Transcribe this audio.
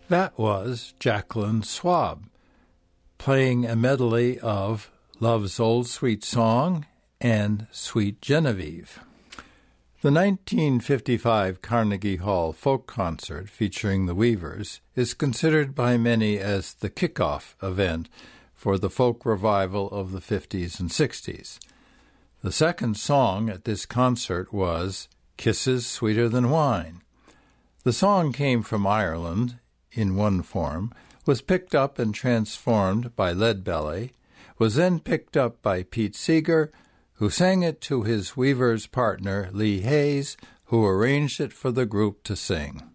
That was Jacqueline Schwab, playing a medley of Love's Old Sweet Song and Sweet Genevieve. The 1955 Carnegie Hall Folk Concert featuring the Weavers is considered by many as the kickoff event for the folk revival of the 50s and 60s. The second song at this concert was Kisses Sweeter Than Wine. The song came from Ireland in one form, was picked up and transformed by Leadbelly, was then picked up by Pete Seeger, who sang it to his Weavers partner Lee Hayes, who arranged it for the group to sing.